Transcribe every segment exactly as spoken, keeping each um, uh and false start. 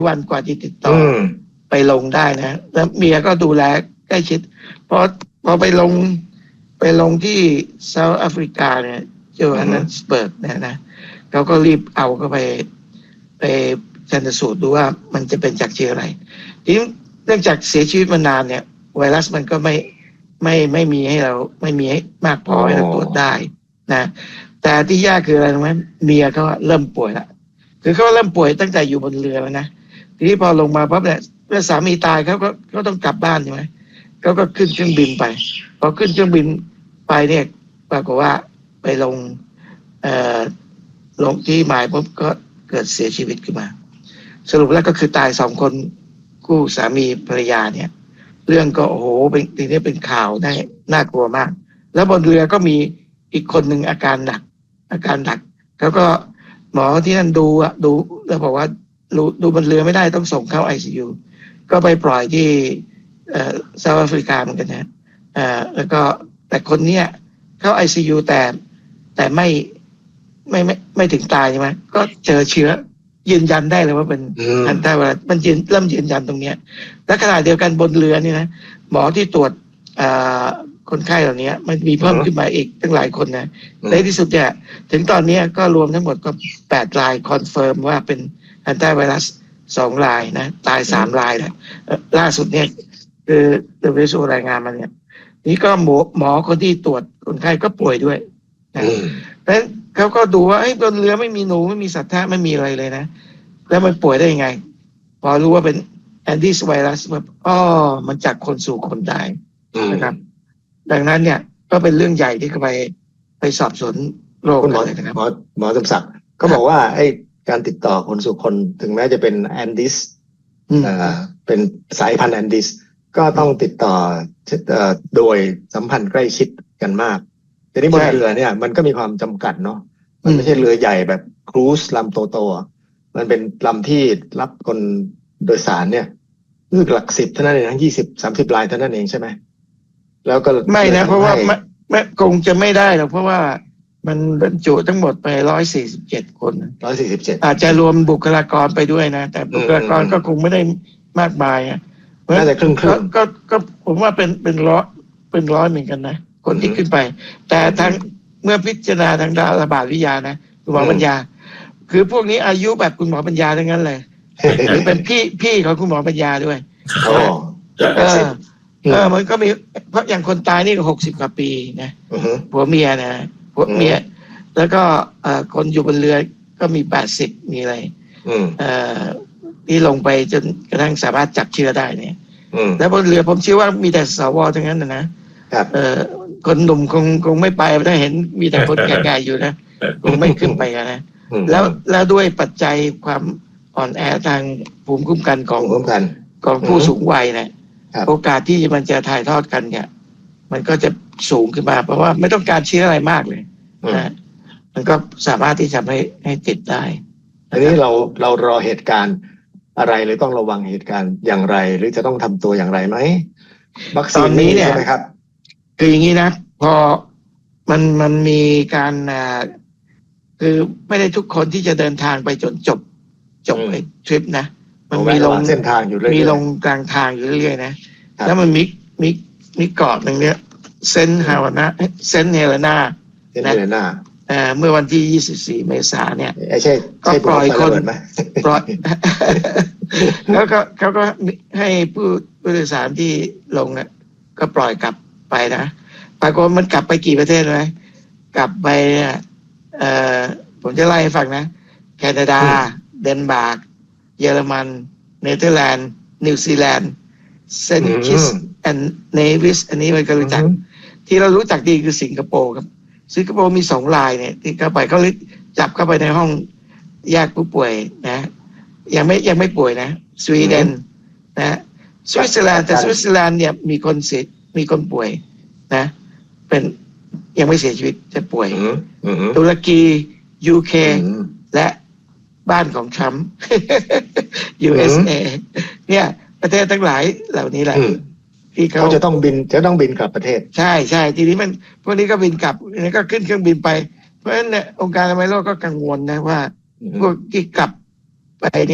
วันกว่าที่ติดต่อไปลงได้นะแล้วเมียก็ดูแลใกล้ชิดพอพอไปลงไปลงที่เซาท์แอฟริกาเนี่ยโจฮันเนสเบิร์กเนี่ยนะเขาก็รีบเอาเข้าไปไปชันสูตรดูว่ามันจะเป็นจากเชื้ออะไรทีนี้เนื่องจากเสียชีวิตมานานเนี่ยไวรัสมันก็ไม่ไม่ไม่มีให้เราไม่มีให้มากพอให้เราตรวจได้นะแต่ที่ยากคืออะไรรู้ไหมเมียเขาเริ่มป่วยละคือเขาเริ่มป่วยตั้งแต่อยู่บนเรือแล้วนะทีนี้พอลงมาปั๊บเนี่ยเมื่อสามีตายเขาก็เขาต้องกลับบ้านใช่ไหมเขาก็ขึ้นเครื่องบินไปพอขึ้นเครื่องบินไปเนี่ยปรากฏว่าไปลงเอ่อลงที่หมายปุ๊บก็เกิดเสียชีวิตขึ้นมาสรุปแล้วก็คือตายสองคนคู่สามีภรรยาเนี่ยเรื่องก็โอ้โหเป็นทีนี้เป็นข่าวได้น่ากลัวมากแล้วบนเรือก็มีอีกคนหนึ่งอาการหนักอาการหนักเขาก็หมอที่นั่นดูอะดูแล้วบอกว่าดูดูบนเรือไม่ได้ต้องส่งเข้า ไอ ซี ยู ก็ไปปล่อยที่เอ่อเซาท์แอฟริกาเหมือนกันนะเอ่อแล้วก็แต่คนเนี้ยเข้า ไอ ซี ยู แต่แต่ไม่ไม่ไม่ไม่ถึงตายใช่ไหมก็เจอเชื้อยืนยันได้เลยว่าเป็นอันตรายมันยืนเริ่มยืนยันตรงเนี้ยและขณะเดียวกันบนเรือนี่นะหมอที่ตรวจอ่าคนไข้เหล่านี้มันมีเพิ่มขึ้นมาอีกตั้งหลายคนนะในที่สุดเนี่ยถึงตอนนี้ก็รวมทั้งหมดก็แปดรายคอนเฟิร์มว่าเป็นแอนตี้ไวรัสสองรายนะตายสามรายนะล่าสุดเนี่ยคือเดวิสรายงานมาเนี่ยนี่ก็หมอหมอคนที่ตรวจคนไข้ก็ป่วยด้วยนะเพราะฉะนั้นเขาก็ดูว่าไอ้บนเรือไม่มีหนูไม่มีสัตว์แท้ไม่มีอะไรเลยนะแล้วมันป่วยได้ยังไงพอรู้ว่าเป็นแอนตี้ไวรัสแบบอ๋อมันจากคนสู่คนได้นะครับดังนั้นเนี่ยก็เป็นเรื่องใหญ่ที่เขาไปไปสอบสวนโรคเลยนะครับหมอหมอสมศักดิ์ก็บอกว่าไอ้การติดต่อคนสู่คนถึงแม้จะเป็นแอนดิสอ่าเป็นสายพันธุ์แอนดิสก็ต้องติดต่อโดยสัมพันธ์ใกล้ชิดกันมากทีนี้บนเรือเนี่ยมันก็มีความจำกัดเนาะมันไม่ใช่เรือใหญ่แบบครูซลำโตๆมันเป็นลำที่รับคนโดยสารเนี่ยคือหลักสิบเท่านั้นเองทั้งยี่สิบสามสิบรายเท่านั้นเองใช่ไหมแล้วก็ไม่นะเพราะว่าไม่คงจะไม่ได้หรอกเพราะว่ามันบรรจุทั้งหมดไปร้อยสี่สิบเจ็ดคนร้อยสี่สิบเจ็ดอาจจะรวมบุคลากรไปด้วยนะแต่บุคลากรก็คงไม่ได้มากมายอ่ะน่าจะครึ่งครึ่งก็ก็ผมว่าเป็นเป็นร้อยเป็นร้อยเหมือนกันนะคนที่ขึ้นไปแต่ทางเมื่อพิจารณาทางระบาดวิทยานะคุณหมอปัญญาคือพวกนี้อายุแบบคุณหมอปัญญาทั้งนั้นเลยหรือเป็นพี่พี่ของคุณหมอปัญญาด้วยโอ้เออเออมันก็มีเพราะอย่างคนตายนี่ก็หกสิบกว่าปีนะผัวเมียนะผัวเมียแล้วก็คนอยู่บนเรือก็มีแปดสิบมีอะไรที่ลงไปจนกระทั่งสามารถจับเชื้อได้เนี่ยแล้วบนเรือผมเชื่อว่ามีแต่สวทั้งนั้นนะเออคนหนุ่มคงคงไม่ไปถ้าเห็นมีแต่คนแก่ๆอยู่นะคงไม่ขึ้นไปนะแล้วแล้วด้วยปัจจัยความอ่อนแอทางภูมิคุ้มกันของของผู้สูงวัยเนี่ยโอกาสที่มันจะถ่ายทอดกันเนี่ยมันก็จะสูงขึ้นมาเพราะว่าไม่ต้องการเชื้ออะไรมากเลยนะมันก็สามารถที่จะให้ให้ติดได้อันนี้เราเรารอเหตุการณ์อะไรหรือต้องระวังเหตุการณ์อย่างไรหรือจะต้องทำตัวอย่างไรไหมวัคซีนนี้เนี่ยใช่ไหมครับคืออย่างนี้นะพอมันมันมีการอ่าคือไม่ได้ทุกคนที่จะเดินทางไปจนจบจบไอ้ทริปนะมันมีลงเส้นทางอยู่เรื่อยมีลงกลางทางอยู่เรื่อยๆนะแล้วมันมีมีมีเกาะหนึ่งเนี้ยเซนต์ฮาวานาเซนต์เฮเลนาเซนต์เฮเลนาเมื่อวันที่ยี่สิบสี่เมษายนเนี่ยใช่ก็ปล่อยคนปล่อยแล้วก็เขาก็ให้ผู้ผู้โดยสารที่ลงเนี่ยก็ปล่อยกลับไปนะปรากฏมันกลับไปกี่ประเทศไหมกลับไปเนี่ยเอ่อผมจะไล่ให้ฟังนะแคนาดาเดนมาร์กเยอรมันเนเธอร์แลนด์นิวซีแลนด์เซนต์คิตส์แอนด์เนวิสอันนี้มันก็รู้จักที่เรารู้จักดีคือสิงคโปร์ครับสิงคโปร์มีสองรายเนี่ยที่เข้าไปเขาจับเข้าไปในห้องแยกผู้ป่วยนะยังไม่ยังไม่ป่วยนะสวีเดนนะสวิตเซอร์แลนด์แต่สวิตเซอร์แลนด์เนี่ยมีคนเสียมีคนป่วยนะเป็นยังไม่เสียชีวิตจะป่วยตุรกียูเคและบ้านของทรัมป์ ยู เอส เอ เนี่ยประเทศทั้งหลายเหล่านี้แหละที่เขาจะต้องบินจะต้องบินกลับประเทศใช่ใช่ทีนี้มันพวกนี้ก็บินกลับนี่ก็ขึ้นเครื่องบินไปเพราะฉะนั้นเนี่ยองค์การอนามัยโลกก็กังวลนะว่าพวกที่กลับไปเนี่ย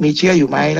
มีเชื้ออยู่ไหม